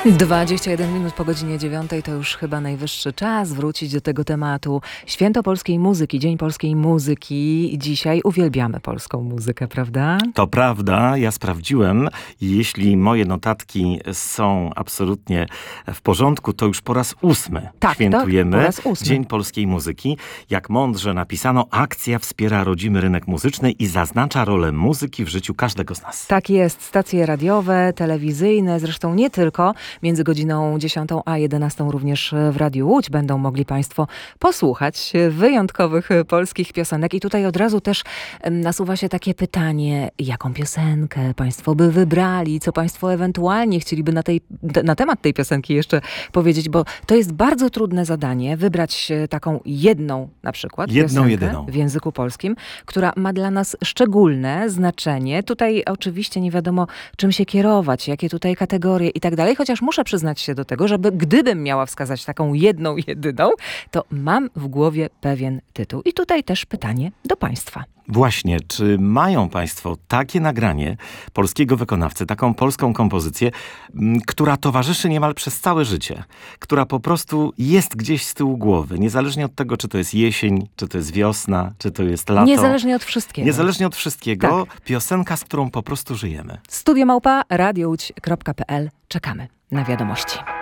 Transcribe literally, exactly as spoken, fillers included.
dwadzieścia jeden minut po godzinie dziewiątej to już chyba najwyższy czas wrócić do tego tematu. Święto polskiej muzyki, Dzień polskiej muzyki. Dzisiaj uwielbiamy polską muzykę, prawda? To prawda, ja sprawdziłem. Jeśli moje notatki są absolutnie w porządku, to już po raz ósmy tak, świętujemy tak, po raz ósmy. Dzień polskiej muzyki. Jak mądrze napisano, akcja wspiera rodzimy rynek muzyczny i zaznacza rolę muzyki w życiu każdego z nas. Tak jest, stacje radiowe, telewizyjne, zresztą nie tylko. Między godziną dziesiątą a jedenastą również w Radiu Łódź będą mogli Państwo posłuchać wyjątkowych polskich piosenek. I tutaj od razu też nasuwa się takie pytanie, jaką piosenkę Państwo by wybrali, co Państwo ewentualnie chcieliby na, tej, na temat tej piosenki jeszcze powiedzieć, bo to jest bardzo trudne zadanie, wybrać taką jedną na przykład jedną, piosenkę jedyną. w języku polskim, która ma dla nas szczególne znaczenie. Tutaj oczywiście nie wiadomo, czym się kierować, jakie tutaj kategorie i tak dalej, chociaż muszę przyznać się do tego, żeby gdybym miała wskazać taką jedną, jedyną, to mam w głowie pewien tytuł. I tutaj też pytanie do Państwa. Właśnie, czy mają Państwo takie nagranie polskiego wykonawcy, taką polską kompozycję, m, która towarzyszy niemal przez całe życie, która po prostu jest gdzieś z tyłu głowy, niezależnie od tego, czy to jest jesień, czy to jest wiosna, czy to jest lato. Niezależnie od wszystkiego. Niezależnie od wszystkiego, tak. Piosenka, z którą po prostu żyjemy. Studio małpa radio łódź kropka p l. Czekamy na wiadomości.